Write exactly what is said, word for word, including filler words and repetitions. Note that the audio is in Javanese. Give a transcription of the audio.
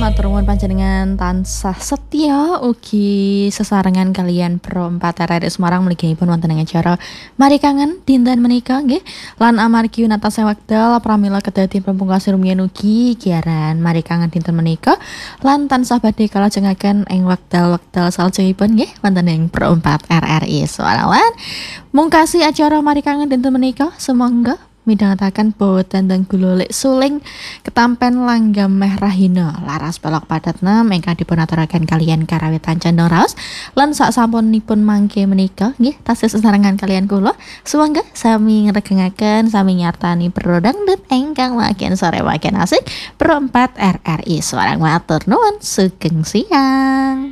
matur nuwun panjenengan tansah setya ugi sesarengan kalian Pro empat R R I Semarang mliginipun wonten ing acara Mari Kangen dinten menika nggih. Lan amargi unatase wekdal pramila kedadi pungkasan rumiyin ugi giaran Mari Kangen dinten menika lan tansah badhe kalajengaken ing wekdal-wekdal salajengipun nggih wonten ing Pro empat R R I Semarang. Lan mungkasi acara Mari Kangen dinten menika sumangga midhangetaken boten dan gulolek suling ketampen langgam meh rahina laras balak padatna ingkang dipunaturaken kalian karawitan candong raos lan sak sampunipun mangke menika nggih tasih sesarengan kalian kula sumangga sami ngregengaken sami nyartani brodangdut ingkang makin sore makin asik Pro empat R R I Semarang matur nuwun sugeng siang.